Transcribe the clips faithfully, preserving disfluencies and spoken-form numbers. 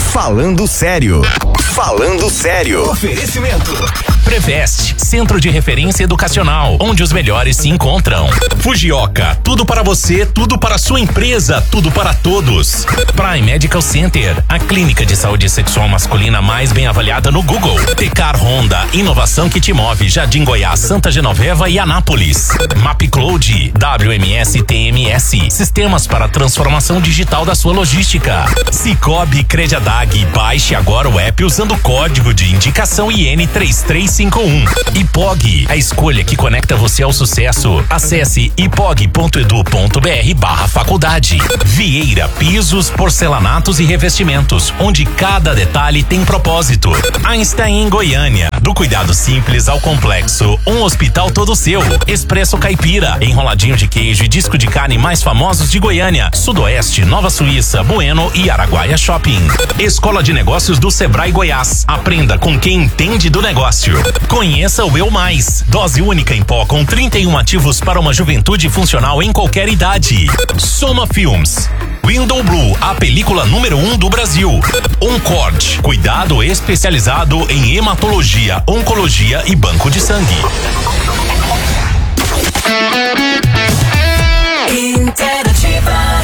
Falando Sério. Falando Sério. Oferecimento. Preveste, Centro de Referência Educacional, onde os melhores se encontram. Fujioka, tudo para você, tudo para sua empresa, tudo para todos. Prime Medical Center, a clínica de saúde sexual masculina mais bem avaliada no Google. Tecar Honda, inovação que te move, Jardim Goiás, Santa Genoveva e Anápolis. MapCloud, W M S T M S, sistemas para transformação digital da sua logística. Cicobi Crediadag, baixe agora o app usando o código de indicação I N três três cinco um. Ipog, a escolha que conecta você ao sucesso. Acesse ipog ponto edu ponto br barra faculdade. Vieira Pisos, Porcelanatos e Revestimentos, onde cada detalhe tem propósito. Einstein em Goiânia, do cuidado simples ao complexo, um hospital todo seu. Expresso Caipira, enroladinho de queijo e disco de carne mais famosos de Goiânia, Sudoeste, Nova Suíça, Bueno e Araguaia Shopping. Escola de Negócios do Sebrae Goiás, aprenda com quem entende do negócio. Conheça o Eu Mais, dose única em pó com trinta e um ativos para uma juventude funcional em qualquer idade. Soma Films, Window Blue, a película número um do Brasil. Oncord, cuidado especializado em hematologia, oncologia e banco de sangue. Interativa.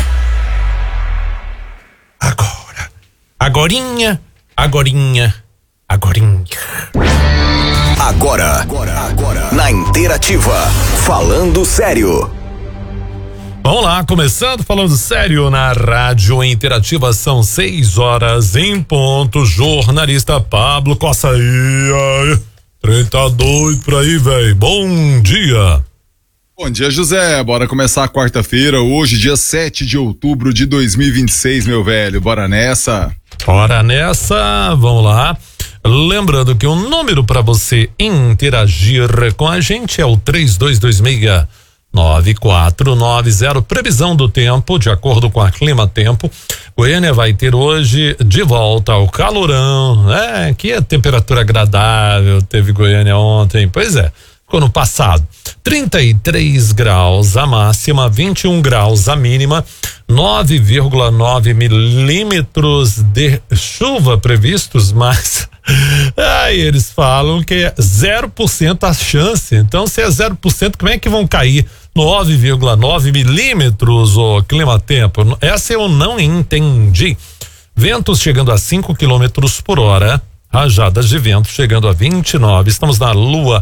Agora, agorinha, agorinha, agorinha. Agora, agora, agora, na Interativa, Falando Sério. Vamos lá, começando Falando Sério na Rádio Interativa, são seis horas em ponto. Jornalista Pablo Costa aí, trinta e dois por aí, velho. Bom dia. Bom dia, José. Bora começar a quarta-feira, hoje, dia sete de outubro de dois mil e vinte e seis, meu velho. Bora nessa. Bora nessa, vamos lá. Lembrando que o número para você interagir com a gente é o três dois dois seis nove quatro nove zero. Previsão do tempo, de acordo com a Clima Tempo, Goiânia vai ter hoje de volta ao calorão, né? Que é temperatura agradável, teve Goiânia ontem, pois é, ficou no passado. trinta e três graus a máxima, vinte e um graus a mínima, nove vírgula nove milímetros de chuva previstos, mas aí eles falam que é zero por cento a chance. Então, se é zero por cento, como é que vão cair nove vírgula nove milímetros, o Clima Tempo? Essa eu não entendi. Ventos chegando a cinco quilômetros por hora, rajadas de vento chegando a vinte e nove. Estamos na lua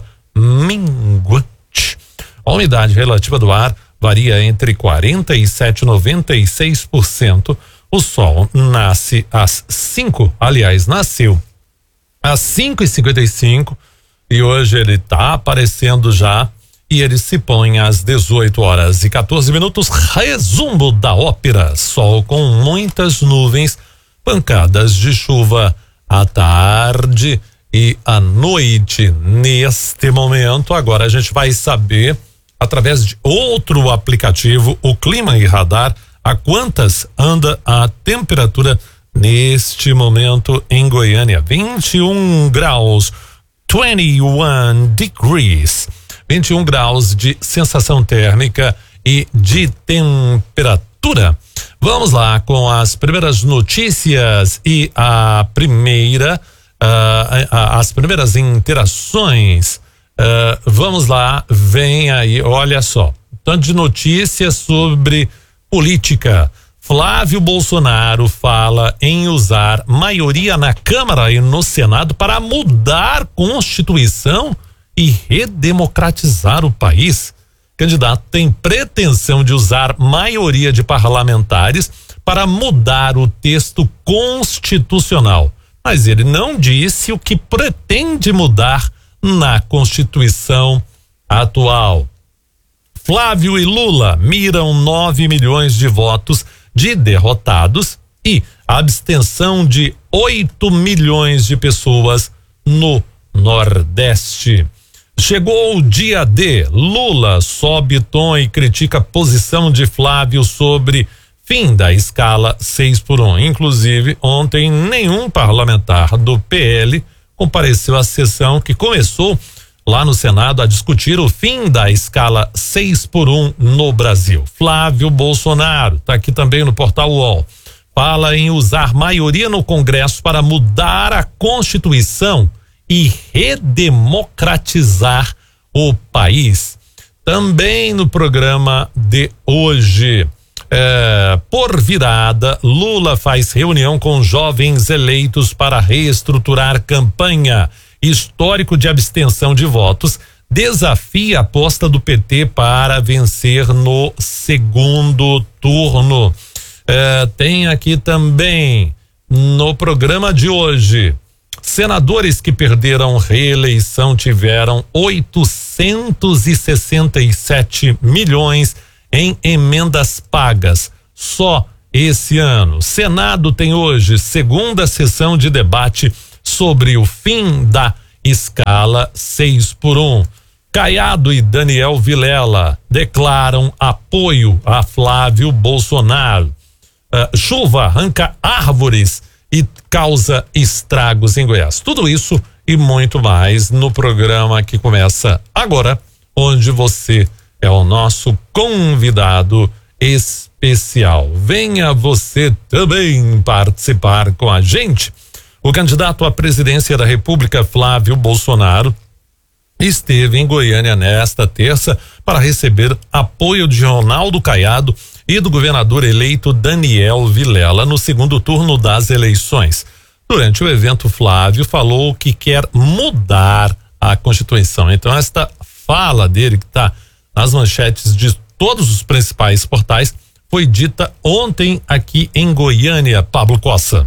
minguante. A umidade relativa do ar varia entre quarenta e sete e noventa e seis por cento. O sol nasce às cinco, aliás, nasceu às cinco e cinquenta e cinco e hoje ele tá aparecendo já e ele se põe às dezoito horas e quatorze minutos. Resumo da ópera: sol com muitas nuvens, pancadas de chuva à tarde e à noite. Neste momento, agora a gente vai saber, através de outro aplicativo, o Clima e Radar, a quantas anda a temperatura neste momento em Goiânia. vinte e um graus, vinte e um degrees, vinte e um graus de sensação térmica e de temperatura. Vamos lá com as primeiras notícias e a primeira, uh, a, a, as primeiras interações. Uh, vamos lá, vem aí, olha só, tanto de notícias sobre política. Flávio Bolsonaro fala em usar maioria na Câmara e no Senado para mudar a Constituição e redemocratizar o país. O candidato tem pretensão de usar maioria de parlamentares para mudar o texto constitucional, mas ele não disse o que pretende mudar na Constituição atual. Flávio e Lula miram nove milhões de votos de derrotados e abstenção de oito milhões de pessoas no Nordeste. Chegou o dia D. Lula sobe tom e critica a posição de Flávio sobre fim da escala seis por um. Inclusive, ontem nenhum parlamentar do P L compareceu à sessão que começou lá no Senado a discutir o fim da escala seis por um no Brasil. Flávio Bolsonaro, tá aqui também no portal U O L. fala em usar maioria no Congresso para mudar a Constituição e redemocratizar o país. Também no programa de hoje, é, por virada, Lula faz reunião com jovens eleitos para reestruturar campanha. Histórico de abstenção de votos desafia a aposta do P T para vencer no segundo turno. É, tem aqui também no programa de hoje, senadores que perderam reeleição tiveram oitocentos e sessenta e sete milhões em emendas pagas só esse ano. Senado tem hoje segunda sessão de debate sobre o fim da escala seis por um. Caiado e Daniel Vilela declaram apoio a Flávio Bolsonaro. Uh, chuva arranca árvores e causa estragos em Goiás. Tudo isso e muito mais no programa que começa agora, onde você é o nosso convidado especial. Venha você também participar com a gente. O candidato à presidência da República, Flávio Bolsonaro, esteve em Goiânia nesta terça para receber apoio de Ronaldo Caiado e do governador eleito Daniel Vilela no segundo turno das eleições. Durante o evento, Flávio falou que quer mudar a Constituição. Então, esta fala dele, que está nas manchetes de todos os principais portais, foi dita ontem aqui em Goiânia. Pablo Cossa.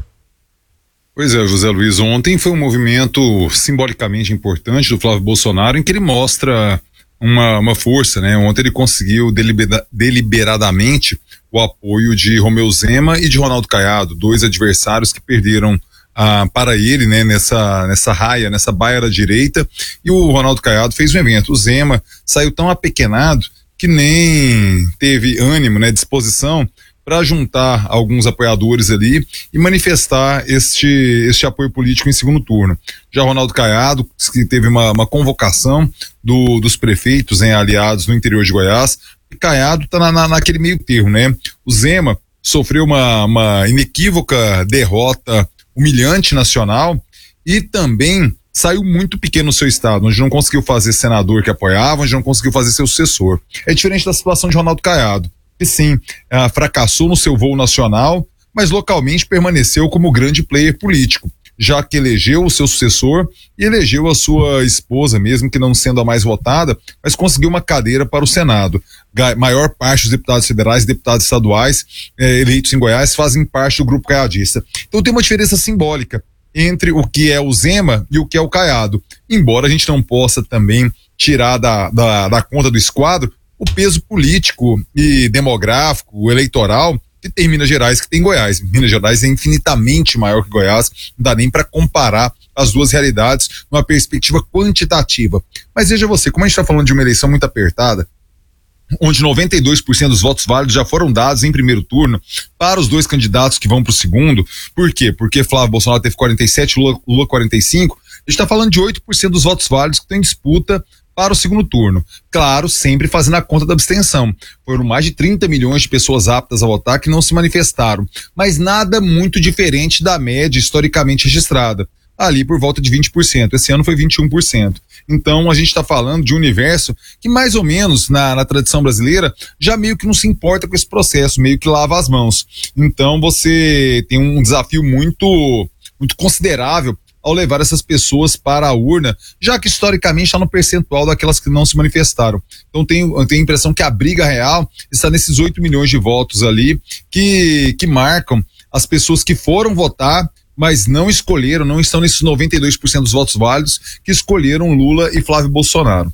Pois é, José Luiz, ontem foi um movimento simbolicamente importante do Flávio Bolsonaro, em que ele mostra uma, uma força, né? Ontem ele conseguiu delibera, deliberadamente o apoio de Romeu Zema e de Ronaldo Caiado, dois adversários que perderam ah, para ele, né? Nessa, nessa raia, nessa baia da direita, e o Ronaldo Caiado fez um evento. O Zema saiu tão apequenado que nem teve ânimo, né? Disposição para juntar alguns apoiadores ali e manifestar este, este apoio político em segundo turno. Já Ronaldo Caiado, que teve uma, uma convocação do, dos prefeitos, hein, aliados no interior de Goiás, e Caiado está na, na, naquele meio termo, né? O Zema sofreu uma, uma inequívoca derrota humilhante nacional e também saiu muito pequeno no seu estado, onde não conseguiu fazer senador que apoiava, onde não conseguiu fazer seu sucessor. É diferente da situação de Ronaldo Caiado, que sim, uh, fracassou no seu voo nacional, mas localmente permaneceu como grande player político, já que elegeu o seu sucessor e elegeu a sua esposa, mesmo que não sendo a mais votada, mas conseguiu uma cadeira para o Senado. A maior parte dos deputados federais e deputados estaduais eh, eleitos em Goiás fazem parte do grupo caiadista. Então tem uma diferença simbólica entre o que é o Zema e o que é o Caiado, embora a gente não possa também tirar da, da, da conta do esquadro o peso político e demográfico, eleitoral, que tem Minas Gerais, que tem Goiás. Minas Gerais é infinitamente maior que Goiás, não dá nem para comparar as duas realidades numa perspectiva quantitativa. Mas veja você, como a gente está falando de uma eleição muito apertada, onde noventa e dois por cento dos votos válidos já foram dados em primeiro turno para os dois candidatos que vão para o segundo. Por quê? Porque Flávio Bolsonaro teve quarenta e sete, Lula, Lula quarenta e cinco. A gente está falando de oito por cento dos votos válidos que estão em disputa para o segundo turno. Claro, sempre fazendo a conta da abstenção. Foram mais de trinta milhões de pessoas aptas a votar que não se manifestaram, mas nada muito diferente da média historicamente registrada, ali por volta de vinte por cento. Esse ano foi vinte e um por cento. Então a gente está falando de um universo que mais ou menos na, na tradição brasileira já meio que não se importa com esse processo, meio que lava as mãos. Então você tem um desafio muito, muito considerável ao levar essas pessoas para a urna, já que historicamente está no percentual daquelas que não se manifestaram. Então tenho, eu tenho a impressão que a briga real está nesses oito milhões de votos ali que, que marcam as pessoas que foram votar, mas não escolheram, não estão nesses noventa e dois por cento dos votos válidos que escolheram Lula e Flávio Bolsonaro.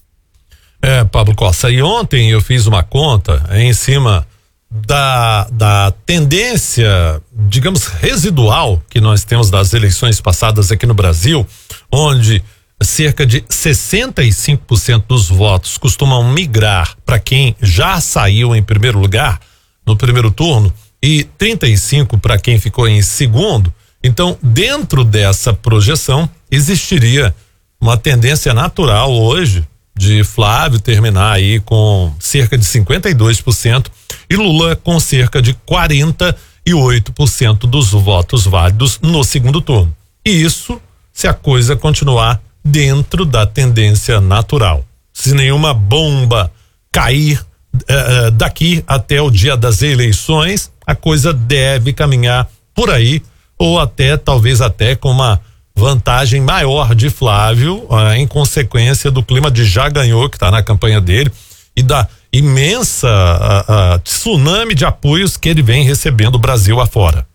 É, Pablo Costa, e ontem eu fiz uma conta em cima da, da tendência, digamos, residual que nós temos das eleições passadas aqui no Brasil, onde cerca de sessenta e cinco por cento dos votos costumam migrar para quem já saiu em primeiro lugar no primeiro turno e trinta e cinco por cento para quem ficou em segundo. Então, dentro dessa projeção, existiria uma tendência natural hoje de Flávio terminar aí com cerca de cinquenta e dois por cento e Lula com cerca de quarenta e oito por cento dos votos válidos no segundo turno. E isso se a coisa continuar dentro da tendência natural. Se nenhuma bomba cair uh, daqui até o dia das eleições, a coisa deve caminhar por aí, ou até, talvez até com uma vantagem maior de Flávio, uh, em consequência do clima de já ganhou, que está na campanha dele, e da imensa uh, uh, tsunami de apoios que ele vem recebendo Brasil afora.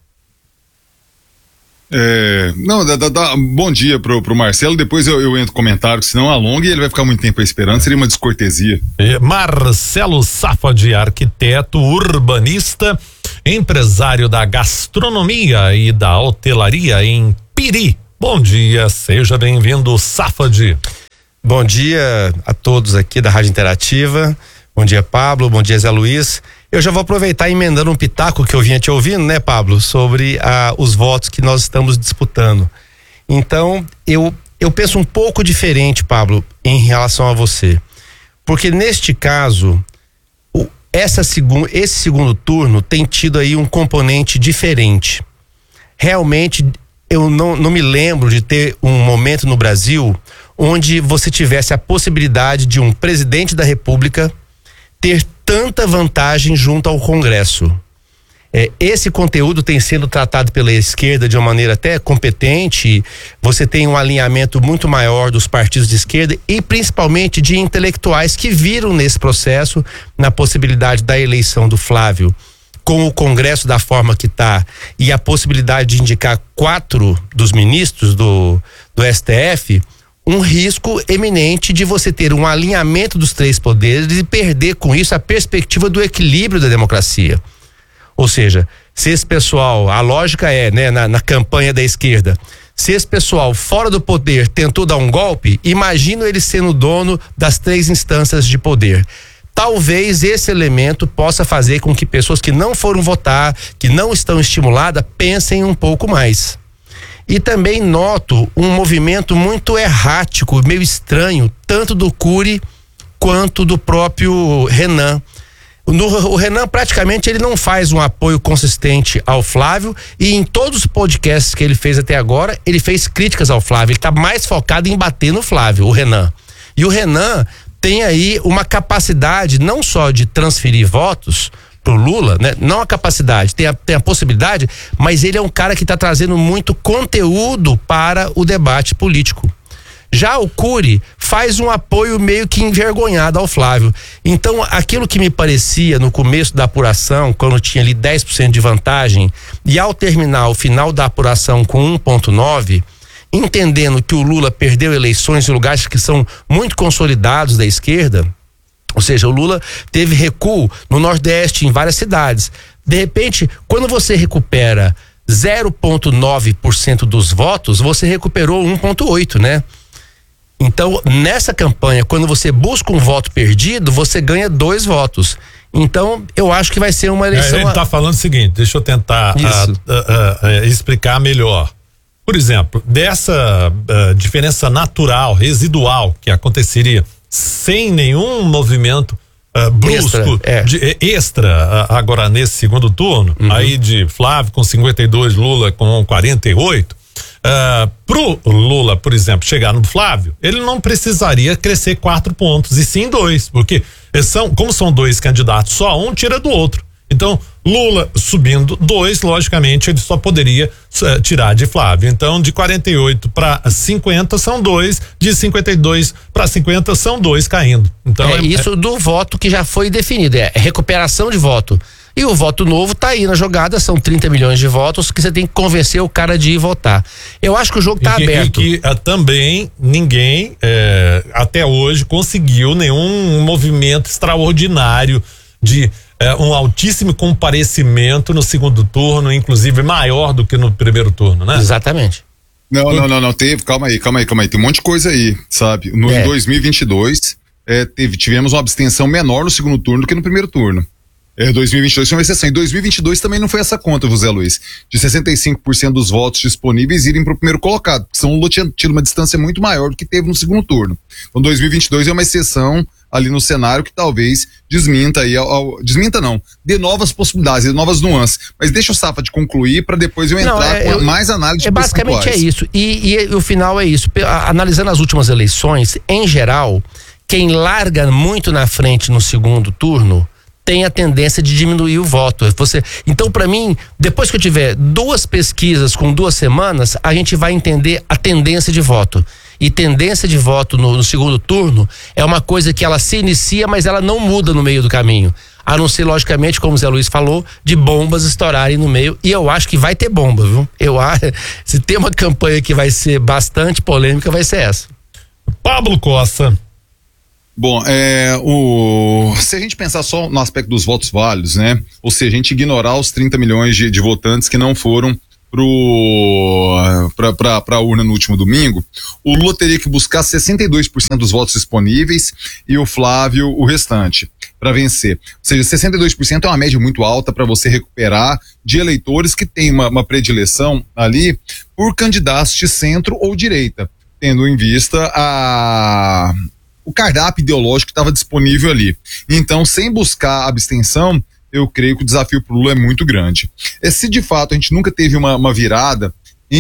É, não, dá, dá, dá, bom dia pro, pro Marcelo, depois eu, eu entro no comentário, senão alonga e ele vai ficar muito tempo esperando, seria uma descortesia. É, Marcelo Safadi, arquiteto, urbanista, empresário da gastronomia e da hotelaria em Piri. Bom dia, seja bem-vindo, Safadi. Bom dia a todos aqui da Rádio Interativa. Bom dia, Pablo. Bom dia, Zé Luiz. Eu já vou aproveitar emendando um pitaco que eu vinha te ouvindo, né, Pablo, sobre ah, os votos que nós estamos disputando. Então, eu, eu penso um pouco diferente, Pablo, em relação a você. Porque neste caso, o, essa segun, esse segundo turno tem tido aí um componente diferente. Realmente, eu não, não me lembro de ter um momento no Brasil onde você tivesse a possibilidade de um presidente da República ter tanta vantagem junto ao Congresso. É, esse conteúdo tem sido tratado pela esquerda de uma maneira até competente. Você tem um alinhamento muito maior dos partidos de esquerda e principalmente de intelectuais que viram nesse processo, na possibilidade da eleição do Flávio, com o Congresso da forma que está e a possibilidade de indicar quatro dos ministros do, do S T F, um risco eminente de você ter um alinhamento dos três poderes e perder com isso a perspectiva do equilíbrio da democracia. Ou seja, se esse pessoal, a lógica é, né, na, na campanha da esquerda, se esse pessoal fora do poder tentou dar um golpe, imagino ele sendo dono das três instâncias de poder. Talvez esse elemento possa fazer com que pessoas que não foram votar, que não estão estimuladas, pensem um pouco mais. E também noto um movimento muito errático, meio estranho, tanto do Cury quanto do próprio Renan. No, o Renan praticamente ele não faz um apoio consistente ao Flávio e em todos os podcasts que ele fez até agora, ele fez críticas ao Flávio. Ele está mais focado em bater no Flávio, o Renan. E o Renan tem aí uma capacidade não só de transferir votos pro Lula, né? Não a capacidade, tem a, tem a possibilidade, mas ele é um cara que está trazendo muito conteúdo para o debate político. Já o Cury faz um apoio meio que envergonhado ao Flávio. Então, aquilo que me parecia no começo da apuração, quando tinha ali dez por cento de vantagem, e ao terminar o final da apuração com um vírgula nove, entendendo que o Lula perdeu eleições em lugares que são muito consolidados da esquerda, ou seja, o Lula teve recuo no Nordeste, em várias cidades. De repente, quando você recupera zero vírgula nove por cento dos votos, você recuperou um vírgula oito, né? Então, nessa campanha, quando você busca um voto perdido, você ganha dois votos. Então, eu acho que vai ser uma eleição... É, ele está falando o seguinte, deixa eu tentar a, a, a, a explicar melhor. Por exemplo, dessa uh, diferença natural, residual, que aconteceria sem nenhum movimento uh, brusco, extra, é. de, extra uh, agora nesse segundo turno, uhum. aí de Flávio com cinquenta e dois, Lula com quarenta e oito, uh, pro Lula, por exemplo, chegar no Flávio, ele não precisaria crescer quatro pontos, e sim dois, porque são, como são dois candidatos, só um tira do outro. Então, Lula subindo dois, logicamente, ele só poderia uh, tirar de Flávio. Então, de quarenta e oito para cinquenta são dois, de cinquenta e dois para cinquenta são dois caindo. Então, é, é isso é... do voto que já foi definido, é recuperação de voto. E o voto novo tá aí na jogada, são trinta milhões de votos que você tem que convencer o cara de ir votar. Eu acho que o jogo tá e que, aberto. E que uh, também ninguém, eh, até hoje, conseguiu nenhum movimento extraordinário de É, um altíssimo comparecimento no segundo turno, inclusive maior do que no primeiro turno, né? Exatamente. Não, não, não, não, teve, calma aí, calma aí, calma aí, tem um monte de coisa aí, sabe? No, é. Em dois mil e vinte e dois, é, teve, tivemos uma abstenção menor no segundo turno do que no primeiro turno. É, dois mil e vinte e dois foi uma exceção. Em dois mil e vinte e dois também não foi essa conta, José Luiz, de sessenta e cinco por cento dos votos disponíveis irem para o primeiro colocado, porque São Lula tinha tido uma distância muito maior do que teve no segundo turno. Então dois mil e vinte e dois é uma exceção ali no cenário que talvez desminta aí, ao, ao, desminta não, dê novas possibilidades, dê novas nuances. Mas deixa o Safad concluir para depois eu entrar não, é, com eu, mais análise de é basicamente é isso. E, e o final é isso. Analisando as últimas eleições, em geral, quem larga muito na frente no segundo turno tem a tendência de diminuir o voto. Você, então, para mim, depois que eu tiver duas pesquisas com duas semanas, a gente vai entender a tendência de voto. E tendência de voto no, no segundo turno é uma coisa que ela se inicia, mas ela não muda no meio do caminho. A não ser, logicamente, como o Zé Luiz falou, de bombas estourarem no meio. E eu acho que vai ter bomba, viu? Eu acho, se tem uma campanha que vai ser bastante polêmica, vai ser essa. Pablo Costa. Bom, é, o, se a gente pensar só no aspecto dos votos válidos, né? Ou seja, a gente ignorar os trinta milhões de, de votantes que não foram para a urna no último domingo, o Lula teria que buscar sessenta e dois por cento dos votos disponíveis e o Flávio o restante para vencer. Ou seja, sessenta e dois por cento é uma média muito alta para você recuperar de eleitores que têm uma, uma predileção ali por candidatos de centro ou direita, tendo em vista a o cardápio ideológico que estava disponível ali. Então, sem buscar abstenção, eu creio que o desafio para o Lula é muito grande. E se de fato a gente nunca teve uma, uma virada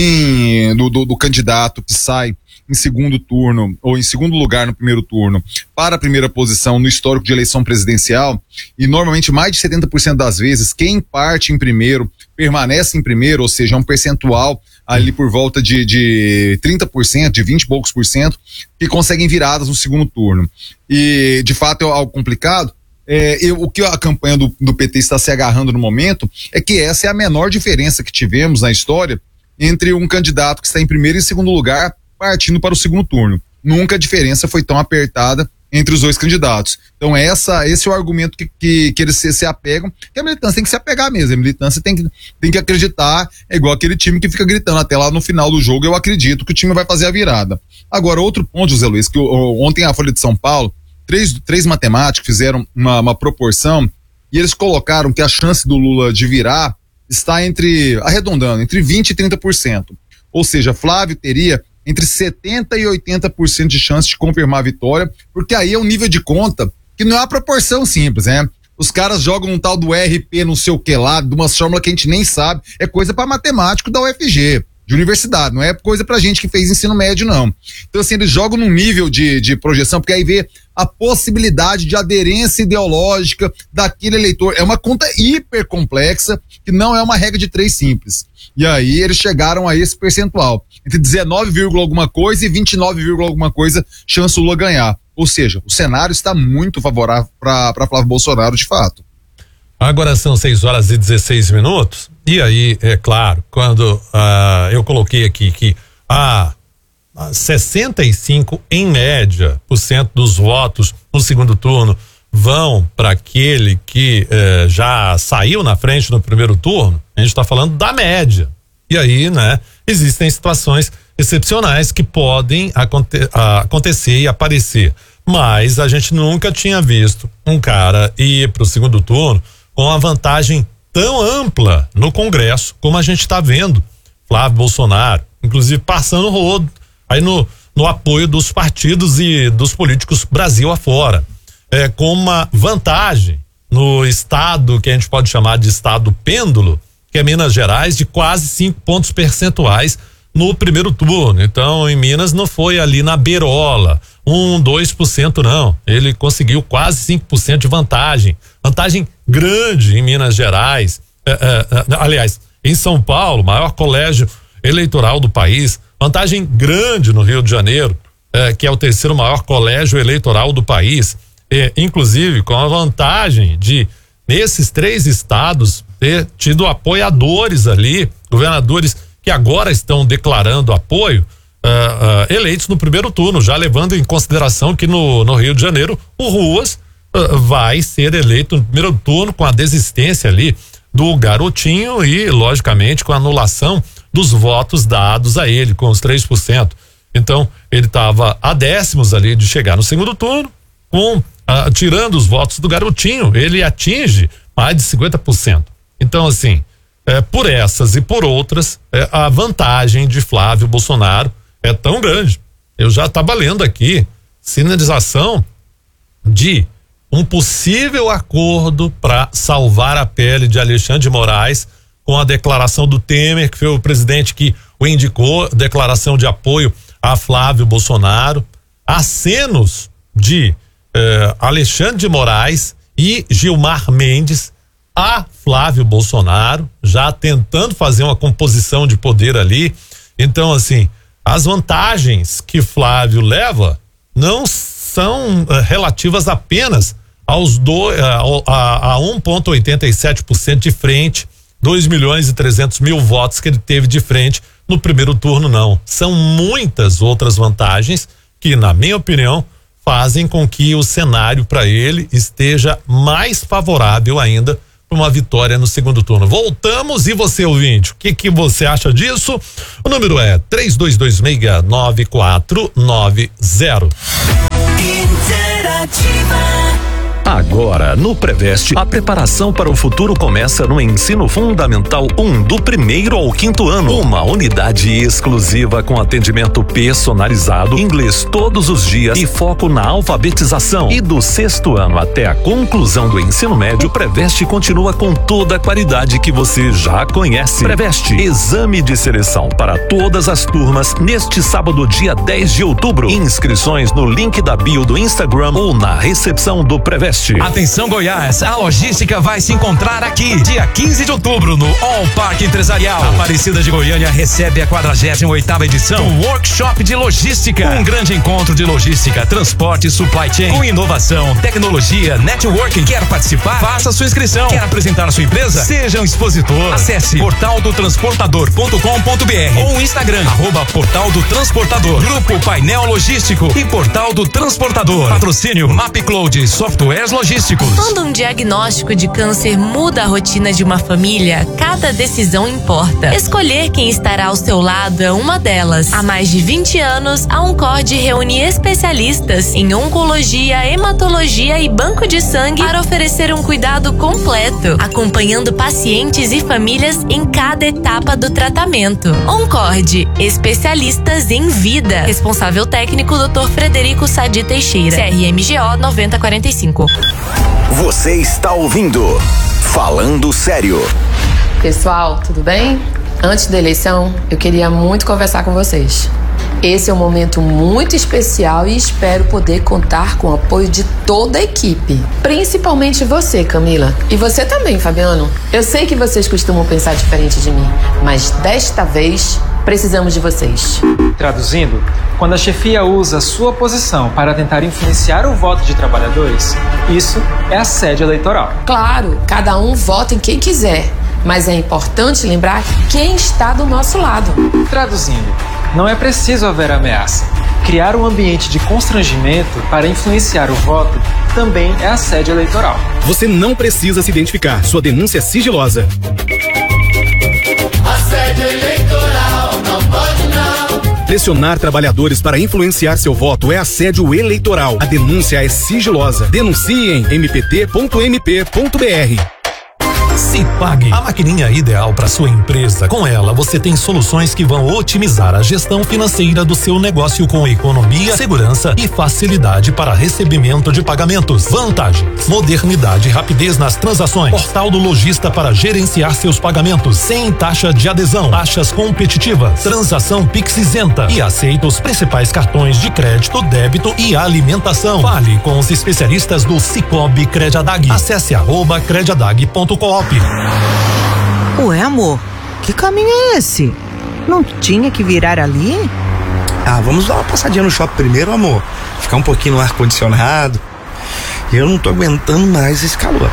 em, do, do, do candidato que sai em segundo turno ou em segundo lugar no primeiro turno para a primeira posição no histórico de eleição presidencial, e normalmente mais de setenta por cento das vezes quem parte em primeiro permanece em primeiro, ou seja, é um percentual ali por volta de, de trinta por cento, de vinte e poucos por cento, que conseguem viradas no segundo turno. E, de fato, é algo complicado. É, eu, o que a campanha do, do P T está se agarrando no momento é que essa é a menor diferença que tivemos na história entre um candidato que está em primeiro e segundo lugar partindo para o segundo turno. Nunca a diferença foi tão apertada entre os dois candidatos. Então essa, esse é o argumento que, que, que eles se, se apegam, que a militância tem que se apegar mesmo, a militância tem que, tem que acreditar, é igual aquele time que fica gritando até lá no final do jogo, eu acredito que o time vai fazer a virada. Agora, outro ponto, José Luiz, que o, ontem a Folha de São Paulo, três, três matemáticos fizeram uma, uma proporção e eles colocaram que a chance do Lula de virar está entre, arredondando, entre vinte e trinta por cento. Ou seja, Flávio teria entre setenta e oitenta por cento de chance de confirmar a vitória, porque aí é um nível de conta que não é uma proporção simples, né? Os caras jogam um tal do R P não sei o que lá, de uma fórmula que a gente nem sabe, é coisa para matemático da U F G, de universidade, não é coisa pra gente que fez ensino médio, não. Então, assim, eles jogam num nível de, de projeção, porque aí vê a possibilidade de aderência ideológica daquele eleitor. É uma conta hiper complexa, que não é uma regra de três simples. E aí eles chegaram a esse percentual, entre dezenove, alguma coisa e vinte e nove, alguma coisa, chance o Lula ganhar. Ou seja, o cenário está muito favorável para Flávio Bolsonaro, de fato. Agora são seis horas e dezesseis minutos. E aí, é claro, quando uh, eu coloquei aqui que a ah, sessenta e cinco em média por cento dos votos no segundo turno vão para aquele que eh, já saiu na frente no primeiro turno, a gente está falando da média. E aí, né, existem situações excepcionais que podem aconte a, acontecer e aparecer. Mas a gente nunca tinha visto um cara ir para o segundo turno com uma vantagem tão ampla no Congresso como a gente está vendo Flávio Bolsonaro, inclusive passando o rodo aí no, no apoio dos partidos e dos políticos Brasil afora. É, com uma vantagem no estado que a gente pode chamar de estado pêndulo, que é Minas Gerais, de quase cinco pontos percentuais no primeiro turno. Então, em Minas não foi ali na beirola, um, dois por cento não. Ele conseguiu quase cinco por cento de vantagem. Vantagem grande em Minas Gerais. É, é, é, aliás, em São Paulo, maior colégio eleitoral do país. Vantagem grande no Rio de Janeiro, é, que é o terceiro maior colégio eleitoral do país. É, inclusive com a vantagem de, nesses três estados, ter tido apoiadores ali, governadores que agora estão declarando apoio, uh, uh, eleitos no primeiro turno, já levando em consideração que no, no Rio de Janeiro o Ruas uh, vai ser eleito no primeiro turno com a desistência ali do Garotinho e, logicamente, com a anulação dos votos dados a ele, com os três por cento. Então, ele estava a décimos ali de chegar no segundo turno, com Ah, tirando os votos do Garotinho, ele atinge mais de cinquenta por cento. Então, assim, é, por essas e por outras, é, a vantagem de Flávio Bolsonaro é tão grande. Eu já estava lendo aqui, sinalização de um possível acordo para salvar a pele de Alexandre de Moraes com a declaração do Temer, que foi o presidente que o indicou, declaração de apoio a Flávio Bolsonaro, acenos de eh, Alexandre de Moraes e Gilmar Mendes a Flávio Bolsonaro, já tentando fazer uma composição de poder ali. Então, assim, as vantagens que Flávio leva não são uh, relativas apenas aos do, uh, a, a um vírgula oitenta e sete por cento de frente, dois milhões e trezentos mil votos que ele teve de frente no primeiro turno, não. São muitas outras vantagens que, na minha opinião, fazem com que o cenário para ele esteja mais favorável ainda para uma vitória no segundo turno. Voltamos, e você, ouvinte, o que que você acha disso? O número é três dois dois seis nove quatro nove zero. Interativa. Agora, no Preveste, a preparação para o futuro começa no Ensino Fundamental um, do primeiro ao quinto ano. Uma unidade exclusiva com atendimento personalizado, inglês todos os dias e foco na alfabetização. E do sexto ano até a conclusão do ensino médio, o Preveste continua com toda a qualidade que você já conhece. Preveste, exame de seleção para todas as turmas neste sábado, dia dez de outubro. Inscrições no link da bio do Instagram ou na recepção do Preveste. Atenção, Goiás, a logística vai se encontrar aqui, dia quinze de outubro, no All Parque Empresarial. A Aparecida de Goiânia recebe a quadragésima oitava edição do Workshop de Logística. Um grande encontro de logística, transporte e supply chain, com inovação, tecnologia, networking. Quer participar? Faça sua inscrição. Quer apresentar a sua empresa? Seja um expositor. Acesse portal do transportador ponto com ponto br ou Instagram, arroba Portal do Transportador, Grupo Painel Logístico e Portal do Transportador. Patrocínio MapCloud Software Logísticos. Quando um diagnóstico de câncer muda a rotina de uma família, cada decisão importa. Escolher quem estará ao seu lado é uma delas. Há mais de vinte anos, a Oncord reúne especialistas em oncologia, hematologia e banco de sangue para oferecer um cuidado completo, acompanhando pacientes e famílias em cada etapa do tratamento. Oncord, especialistas em vida. Responsável técnico doutor Frederico Sadi Teixeira, C R M G O nove zero quatro cinco. Você está ouvindo Falando Sério. Pessoal, tudo bem? Antes da eleição, eu queria muito conversar com vocês. Esse é um momento muito especial e espero poder contar com o apoio de toda a equipe. Principalmente você, Camila. E você também, Fabiano. Eu sei que vocês costumam pensar diferente de mim, mas desta vez precisamos de vocês. Traduzindo, quando a chefia usa sua posição para tentar influenciar o voto de trabalhadores, isso é assédio eleitoral. Claro, cada um vota em quem quiser, mas é importante lembrar quem está do nosso lado. Traduzindo, não é preciso haver ameaça. Criar um ambiente de constrangimento para influenciar o voto também é assédio eleitoral. Você não precisa se identificar. Sua denúncia é sigilosa. Assédio eleitoral, não pode não. Pressionar trabalhadores para influenciar seu voto é assédio eleitoral. A denúncia é sigilosa. Denuncie em m p t ponto m p ponto b r. Cipag, a maquininha ideal para sua empresa. Com ela, você tem soluções que vão otimizar a gestão financeira do seu negócio com economia, segurança e facilidade para recebimento de pagamentos. Vantagens: modernidade e rapidez nas transações. Portal do lojista para gerenciar seus pagamentos sem taxa de adesão. Taxas competitivas. Transação Pix isenta e aceita os principais cartões de crédito, débito e alimentação. Fale com os especialistas do Cicobi Crediadag. Acesse arroba crediadag ponto coop. Ué, amor, que caminho é esse? Não tinha que virar ali? Ah, vamos dar uma passadinha no shopping primeiro, amor. Ficar um pouquinho no ar-condicionado. Eu não tô aguentando mais esse calor.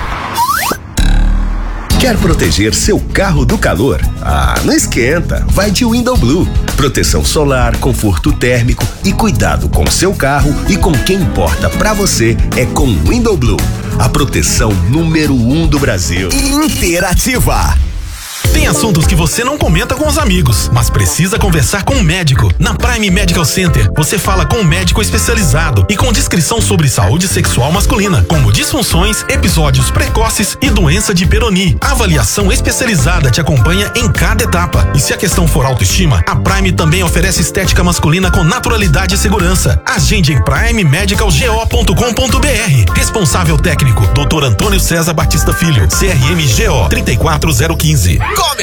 Quer proteger seu carro do calor? Ah, não esquenta, vai de Window Blue. Proteção solar, conforto térmico e cuidado com seu carro e com quem importa pra você é com Window Blue. A proteção número um do Brasil. Interativa. Tem assuntos que você não comenta com os amigos, mas precisa conversar com um médico. Na Prime Medical Center, você fala com um médico especializado e com descrição sobre saúde sexual masculina, como disfunções, episódios precoces e doença de Peyronie. A avaliação especializada te acompanha em cada etapa. E se a questão for autoestima, a Prime também oferece estética masculina com naturalidade e segurança. Agende em prime medical go ponto com ponto br. Responsável técnico, doutor Antônio César Batista Filho, C R M G O três quatro zero um cinco.